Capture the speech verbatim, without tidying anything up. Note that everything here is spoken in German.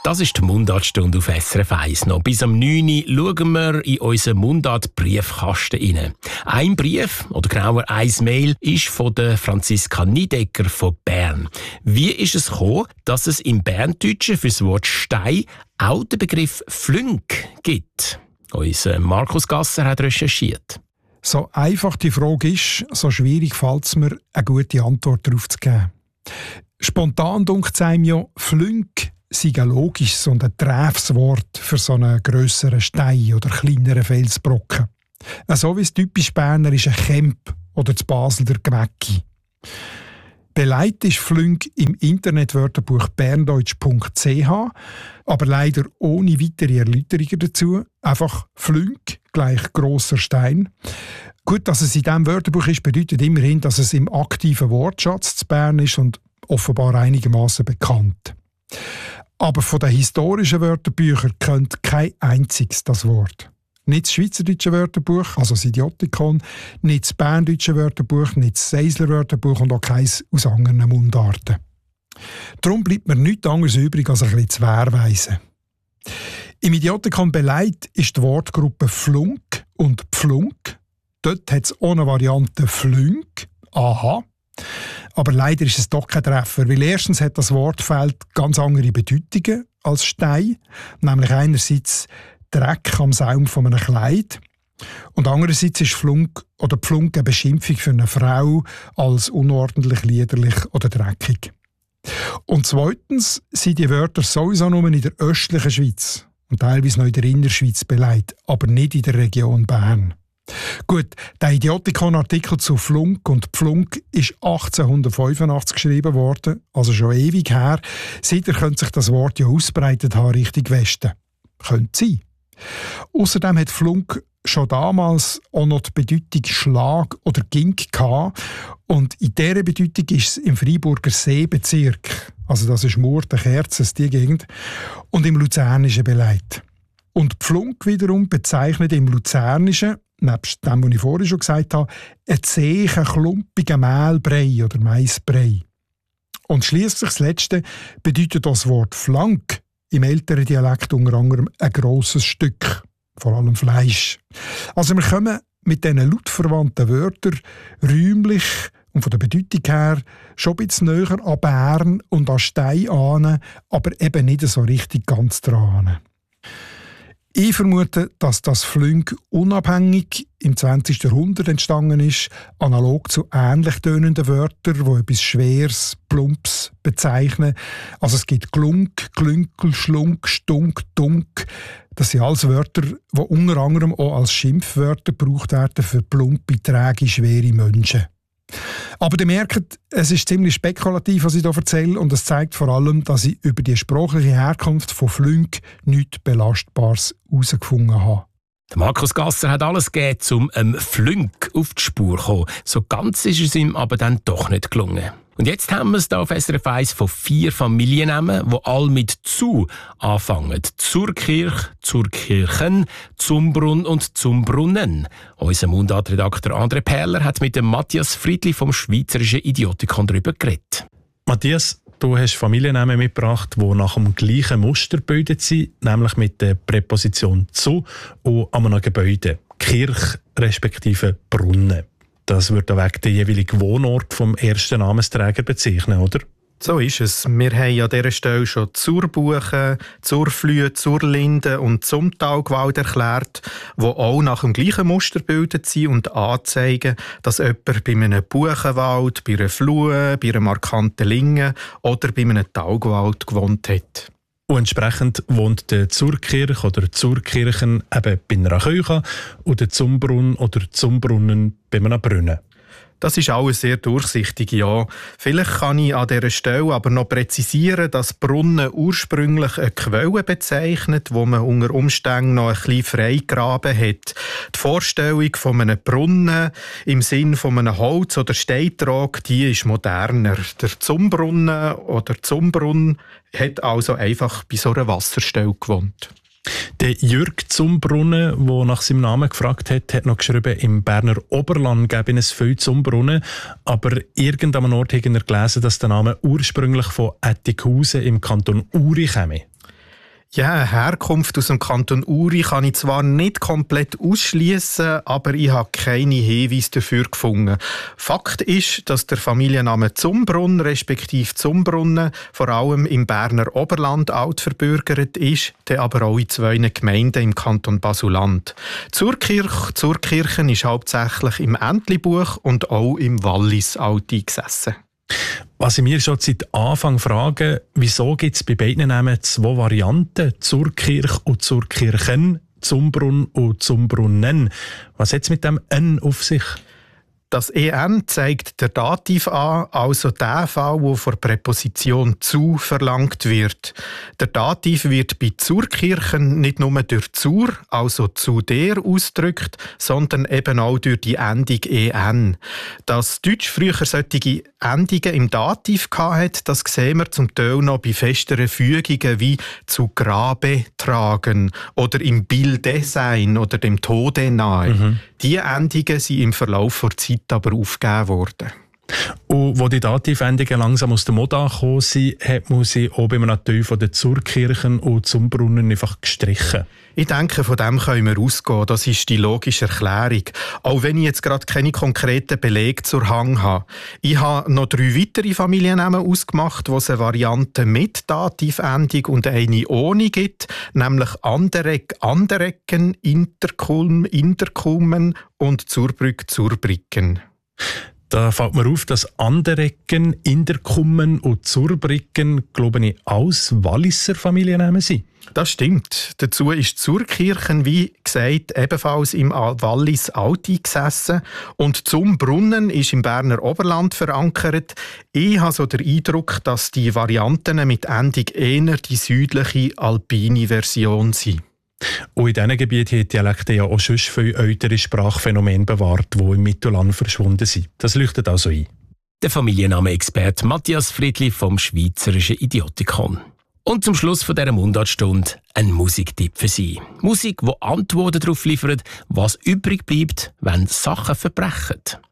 Das ist die Mundartstunde auf S R F eins. Noch bis am neun Uhr schauen wir in unseren Mundart-Briefkasten rein. Ein Brief, oder genauer ein Mail, ist von der Franziska Niedecker von Bern. Wie ist es gekommen, dass es im Berndeutschen für das Wort Stein auch den Begriff Flünk gibt? Unser Markus Gasser hat recherchiert. So einfach die Frage ist, so schwierig fällt es mir, eine gute Antwort darauf zu geben. Spontan denkt es einem ja, Flünk sei ein logisches und ein treffendes Wort für so einen grösseren Stein oder kleineren Felsbrocken. So wie es typisch Berner ist ein Kemp oder das Basel der Gewecki. Beleidigt ist Flünk im Internetwörterbuch berndeutsch punkt c h, aber leider ohne weitere Erläuterungen dazu. Einfach Flünk gleich grosser Stein. Gut, dass es in diesem Wörterbuch ist, bedeutet immerhin, dass es im aktiven Wortschatz zu Bern ist und offenbar einigermaßen bekannt. Aber von den historischen Wörterbüchern kennt kein einziges das Wort. Nicht das schweizerdeutsche Wörterbuch, also das Idiotikon, nicht das berndeutsche Wörterbuch, nicht das Seisler Wörterbuch und auch keins aus anderen Mundarten. Darum bleibt mir nichts anderes übrig, als ein bisschen zu wehrweisen. Im Idiotikon beleidigt ist die Wortgruppe Flunk und Pflunk. Dort hat es auch eine Variante Flünk. Aha. Aber leider ist es doch kein Treffer, weil erstens hat das Wortfeld ganz andere Bedeutungen als Stein, nämlich einerseits Dreck am Saum von einem Kleid und andererseits ist Flunk oder Pflunk eine Beschimpfung für eine Frau als unordentlich, liederlich oder dreckig. Und zweitens sind die Wörter sowieso nur in der östlichen Schweiz und teilweise noch in der Innerschweiz beleidigt, aber nicht in der Region Bern. Gut, der Idiotikon-Artikel zu Flunk und Pflunk ist achtzehnhundertfünfundachtzig geschrieben worden, also schon ewig her. Seither könnte sich das Wort ja ausbreitet haben Richtung Westen. Könnte sein. Außerdem hat Flunk schon damals auch noch die Bedeutung Schlag oder Gink gehabt. Und in dieser Bedeutung ist es im Freiburger Seebezirk, also das ist Murten, Kerzes, die Gegend, und im Luzernischen beleidigt. Und Pflunk wiederum bezeichnet im Luzernischen, nebst dem, was ich vorhin schon gesagt habe, einen zähen, klumpigen Mehlbrei oder Maisbrei. Und schliesslich das Letzte bedeutet das Wort Flank im älteren Dialekt unter anderem ein grosses Stück, vor allem Fleisch. Also wir kommen mit diesen lautverwandten Wörtern räumlich und von der Bedeutung her schon ein bisschen näher an Bern und an Stein an, aber eben nicht so richtig ganz dran. Ich vermute, dass das Flünk unabhängig im zwanzigsten Jahrhundert entstanden ist, analog zu ähnlich tönenden Wörtern, die etwas Schweres, Plumps bezeichnen. Also es gibt Glunk, Glünkel, Schlunk, Stunk, Dunk. Das sind alles Wörter, die unter anderem auch als Schimpfwörter gebraucht werden für plumpe, träge, schwere Menschen. Aber ihr merkt, es ist ziemlich spekulativ, was ich hier erzähle, und es zeigt vor allem, dass ich über die sprachliche Herkunft von Flünk nichts Belastbares herausgefunden habe. Markus Gasser hat alles gegeben, um einem Flünk auf die Spur zu kommen. So ganz ist es ihm aber dann doch nicht gelungen. Und jetzt haben wir es hier auf S R F eins von vier Familiennamen, die alle mit «zu» anfangen. Zurkirch, Zurkirchen, Zumbrunn und Zumbrunnen. Unser Mundartredakteur André Perler hat mit dem Matthias Friedli vom Schweizerischen Idiotikon darüber geredet. Matthias, du hast Familiennamen mitgebracht, die nach dem gleichen Muster gebildet sind, nämlich mit der Präposition «zu» und an einem Gebäude, Kirch respektive Brunnen. Das wird wegen der jeweiligen Wohnort vom ersten Namensträger bezeichnen, oder? So ist es. Wir haben an dieser Stelle schon Zurbuchen, Zurflühe, Zurlinde und Zumtalgwald erklärt, die auch nach dem gleichen Muster gebildet sind und anzeigen, dass jemand bei einem Buchenwald, bei einer Flue, bei einer markanten Linge oder bei einem Talgwald gewohnt hat. Und entsprechend wohnt der Zurkirch oder Zurkirchen eben bei einer Kirche und der Zumbrunn oder Zumbrunnen bei einem Brunnen. Das ist alles sehr durchsichtig, ja. Vielleicht kann ich an dieser Stelle aber noch präzisieren, dass Brunnen ursprünglich eine Quelle bezeichnet, wo man unter Umständen noch ein bisschen freigraben hat. Die Vorstellung von einem Brunnen im Sinn von einem Holz- oder Steintrag, die ist moderner. Der Zumbrunnen oder Zumbrunn hat also einfach bei so einer Wasserstelle gewohnt. Der Jürg Zumbrunnen, der nach seinem Namen gefragt hat, hat noch geschrieben, im Berner Oberland gäbe es viele Zumbrunnen, aber irgendeinem Ort hat er gelesen, dass der Name ursprünglich von Ettikhausen im Kanton Uri käme. Ja, eine Herkunft aus dem Kanton Uri kann ich zwar nicht komplett ausschließen, aber ich habe keine Hinweise dafür gefunden. Fakt ist, dass der Familienname Zumbrunn respektive Zumbrunnen vor allem im Berner Oberland altverbürgert ist, der aber auch in zwei Gemeinden im Kanton Basel-Land. Zurkirch, Zurkirchen ist hauptsächlich im Entlebuch und auch im Wallis alt eingesessen. Was ich mir schon seit Anfang frage, wieso gibt es bei beiden Namen zwei Varianten, Zurkirch und Zurkirchen, Zumbrunn und Zumbrunnen? Was hat es mit dem N auf sich? Das «en» zeigt der Dativ an, also der Fall, wo vor Präposition «zu» verlangt wird. Der Dativ wird bei Zurkirchen nicht nur durch «zur», also «zu der» ausgedrückt, sondern eben auch durch die Endung «en». Dass Deutsch früher solche Endungen im Dativ hatte, das sehen wir zum Teil noch bei festeren Fügungen wie «zu Grabe tragen» oder «im Bilde sein» oder «dem Tode nahe». Mhm. Diese Endungen sind im Verlauf der Zeit aber aufgegeben worden. Und wo die Dativendungen langsam aus der Mode angekommen sind, hat man sie auch beim Natur von den Zurkirchen und Zumbrunnen einfach gestrichen. Ich denke, von dem können wir ausgehen. Das ist die logische Erklärung. Auch wenn ich jetzt gerade keine konkreten Belege zur Hand habe. Ich habe noch drei weitere Familiennamen ausgemacht, wo es eine Variante mit Dativendung und eine ohne gibt, nämlich Anderegg, Andereggen, Interkulm, Interkulmen und Zurbrück, Zurbricken. Da fällt mir auf, dass Andereggen, Interkummen und Zurbricken, glaube ich, alles Walliser Familiennamen sind. Das stimmt. Dazu ist Zurkirchen, wie gesagt, ebenfalls im Wallis alt eingesessen. Und Zumbrunnen ist im Berner Oberland verankert. Ich habe so den Eindruck, dass die Varianten mit Endung eher die südliche, alpine Version sind. Und in diesen Gebieten hat die Dialekte ja auch sonst viele ältere Sprachphänomene bewahrt, die im Mittelland verschwunden sind. Das leuchtet also ein. Der Familienname-Experte Matthias Friedli vom Schweizerischen Idiotikon. Und zum Schluss von dieser Mundartstunde ein Musiktipp für Sie. Musik, die Antworten darauf liefert, was übrig bleibt, wenn Sachen verbrechen.